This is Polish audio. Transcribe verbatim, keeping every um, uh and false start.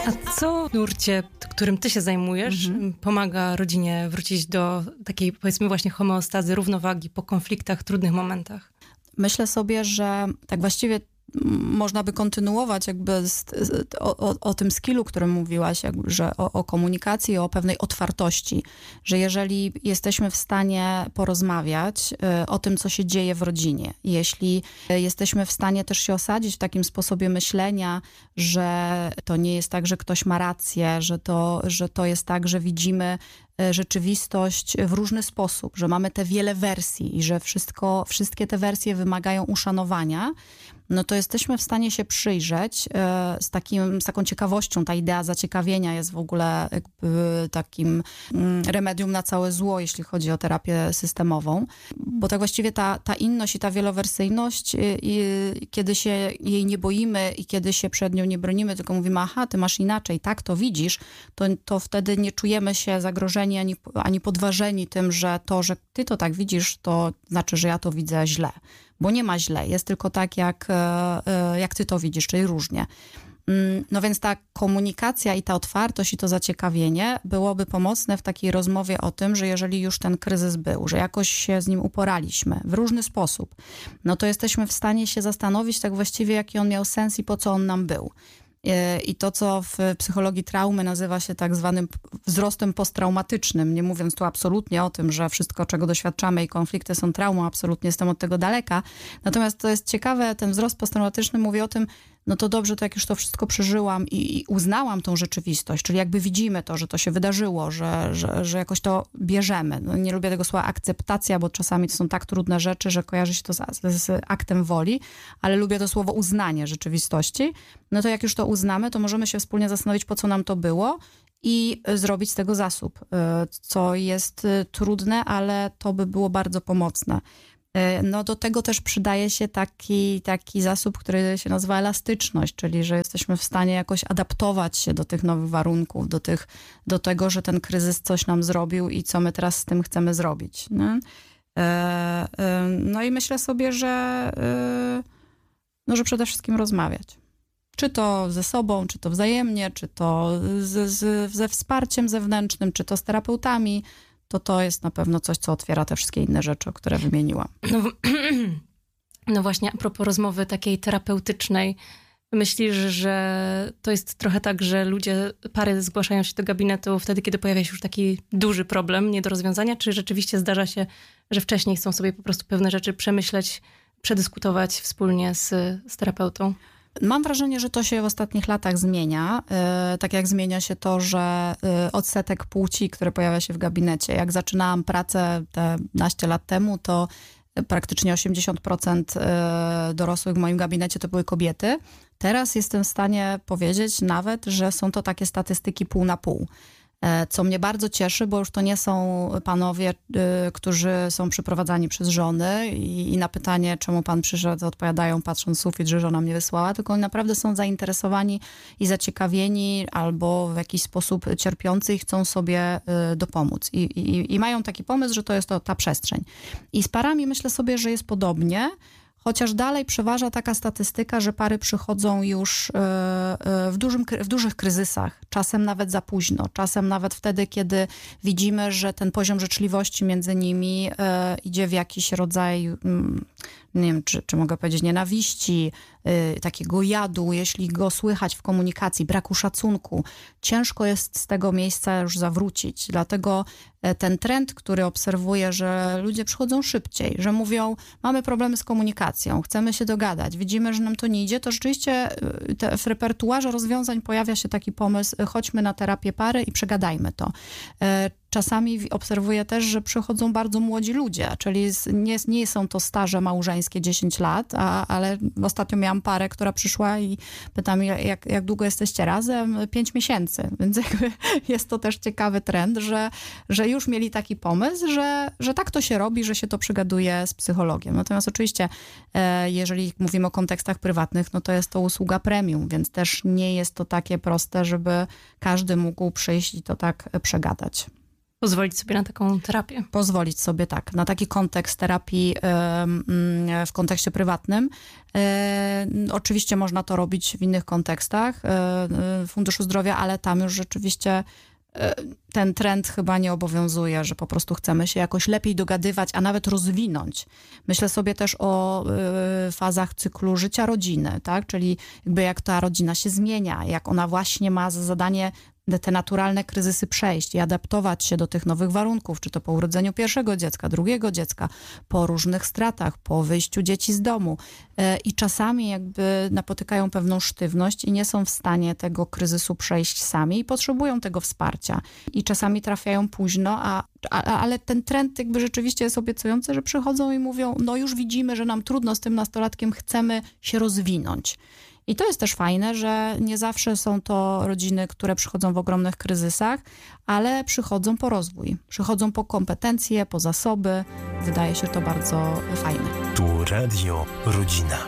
A co w nurcie, którym ty się zajmujesz, mhm. pomaga rodzinie wrócić do takiej, powiedzmy, właśnie homeostazy, równowagi po konfliktach, trudnych momentach? Myślę sobie, że tak właściwie można by kontynuować jakby z, z, o, o, o tym skillu, którym mówiłaś, jakby, że o, o komunikacji, o pewnej otwartości, że jeżeli jesteśmy w stanie porozmawiać y, o tym, co się dzieje w rodzinie, jeśli y, jesteśmy w stanie też się osadzić w takim sposobie myślenia, że to nie jest tak, że ktoś ma rację, że to, że to jest tak, że widzimy rzeczywistość w różny sposób, że mamy te wiele wersji i że wszystko, wszystkie te wersje wymagają uszanowania, no to jesteśmy w stanie się przyjrzeć e, z, takim, z taką ciekawością. Ta idea zaciekawienia jest w ogóle jakby takim mm, remedium na całe zło, jeśli chodzi o terapię systemową, bo tak właściwie ta, ta inność i ta wielowersyjność, i, i, kiedy się jej nie boimy i kiedy się przed nią nie bronimy, tylko mówimy, aha, ty masz inaczej, tak to widzisz, to, to wtedy nie czujemy się zagrożeni ani, ani podważeni tym, że to, że ty to tak widzisz, to znaczy, że ja to widzę źle. Bo nie ma źle, jest tylko tak, jak, jak ty to widzisz, czyli różnie. No więc ta komunikacja i ta otwartość i to zaciekawienie byłoby pomocne w takiej rozmowie o tym, że jeżeli już ten kryzys był, że jakoś się z nim uporaliśmy w różny sposób, no to jesteśmy w stanie się zastanowić tak właściwie, jaki on miał sens i po co on nam był. I to, co w psychologii traumy nazywa się tak zwanym wzrostem posttraumatycznym, nie mówiąc tu absolutnie o tym, że wszystko, czego doświadczamy i konflikty są traumą, absolutnie jestem od tego daleka. Natomiast to jest ciekawe, ten wzrost posttraumatyczny mówi o tym, no to dobrze, to jak już to wszystko przeżyłam i, i uznałam tą rzeczywistość, czyli jakby widzimy to, że to się wydarzyło, że, że, że jakoś to bierzemy. No nie lubię tego słowa akceptacja, bo czasami to są tak trudne rzeczy, że kojarzy się to z, z aktem woli, ale lubię to słowo uznanie rzeczywistości. No to jak już to uznamy, to możemy się wspólnie zastanowić, po co nam to było i zrobić z tego zasób, co jest trudne, ale to by było bardzo pomocne. No do tego też przydaje się taki, taki zasób, który się nazywa elastyczność, czyli że jesteśmy w stanie jakoś adaptować się do tych nowych warunków, do, tych, do tego, że ten kryzys coś nam zrobił i co my teraz z tym chcemy zrobić. Nie? No i myślę sobie, że, no, że przede wszystkim rozmawiać. Czy to ze sobą, czy to wzajemnie, czy to z, z, ze wsparciem zewnętrznym, czy to z terapeutami, to to jest na pewno coś, co otwiera te wszystkie inne rzeczy, które wymieniłam. No, no właśnie, a propos rozmowy takiej terapeutycznej, myślisz, że to jest trochę tak, że ludzie, pary zgłaszają się do gabinetu wtedy, kiedy pojawia się już taki duży problem, nie do rozwiązania, czy rzeczywiście zdarza się, że wcześniej chcą sobie po prostu pewne rzeczy przemyśleć, przedyskutować wspólnie z, z terapeutą? Mam wrażenie, że to się w ostatnich latach zmienia. Yy, tak jak zmienia się to, że yy, odsetek płci, który pojawia się w gabinecie. Jak zaczynałam pracę te naście lat temu, to praktycznie osiemdziesiąt procent yy, dorosłych w moim gabinecie to były kobiety. Teraz jestem w stanie powiedzieć nawet, że są to takie statystyki pół na pół. Co mnie bardzo cieszy, bo już to nie są panowie, y, którzy są przyprowadzani przez żony i, i na pytanie, czemu pan przyszedł, odpowiadają patrząc w sufit, że żona mnie wysłała, tylko oni naprawdę są zainteresowani i zaciekawieni albo w jakiś sposób cierpiący i chcą sobie y, dopomóc. I, i, I mają taki pomysł, że to jest to, ta przestrzeń. I z parami myślę sobie, że jest podobnie. Chociaż dalej przeważa taka statystyka, że pary przychodzą już w, dużym, w dużych kryzysach, czasem nawet za późno, czasem nawet wtedy, kiedy widzimy, że ten poziom życzliwości między nimi idzie w jakiś rodzaj, nie wiem, czy, czy mogę powiedzieć, nienawiści, takiego jadu, jeśli go słychać w komunikacji, braku szacunku. Ciężko jest z tego miejsca już zawrócić. Dlatego ten trend, który obserwuję, że ludzie przychodzą szybciej, że mówią, mamy problemy z komunikacją, chcemy się dogadać, widzimy, że nam to nie idzie, to rzeczywiście te, w repertuarze rozwiązań pojawia się taki pomysł, chodźmy na terapię pary i przegadajmy to. Czasami obserwuję też, że przychodzą bardzo młodzi ludzie, czyli nie, nie są to staże małżeńskie dziesięć lat, a, ale ostatnio miałam parę, która przyszła i pytam, jak, jak długo jesteście razem? Pięć miesięcy. Więc jakby jest to też ciekawy trend, że, że już mieli taki pomysł, że, że tak to się robi, że się to przygaduje z psychologiem. Natomiast oczywiście, jeżeli mówimy o kontekstach prywatnych, no to jest to usługa premium, więc też nie jest to takie proste, żeby każdy mógł przyjść i to tak przegadać. pozwolić sobie na taką terapię. Pozwolić sobie tak, na taki kontekst terapii w kontekście prywatnym. Oczywiście można to robić w innych kontekstach Funduszu Zdrowia, ale tam już rzeczywiście ten trend chyba nie obowiązuje, że po prostu chcemy się jakoś lepiej dogadywać, a nawet rozwinąć. Myślę sobie też o y, fazach cyklu życia rodziny, tak? Czyli jakby jak ta rodzina się zmienia, jak ona właśnie ma za zadanie te naturalne kryzysy przejść i adaptować się do tych nowych warunków, czy to po urodzeniu pierwszego dziecka, drugiego dziecka, po różnych stratach, po wyjściu dzieci z domu. I czasami jakby napotykają pewną sztywność i nie są w stanie tego kryzysu przejść sami i potrzebują tego wsparcia. I czasami trafiają późno, a, a, ale ten trend jakby rzeczywiście jest obiecujący, że przychodzą i mówią, no już widzimy, że nam trudno z tym nastolatkiem, chcemy się rozwinąć. I to jest też fajne, że nie zawsze są to rodziny, które przychodzą w ogromnych kryzysach, ale przychodzą po rozwój, przychodzą po kompetencje, po zasoby. Wydaje się to bardzo fajne. Tu Radio Rodzina.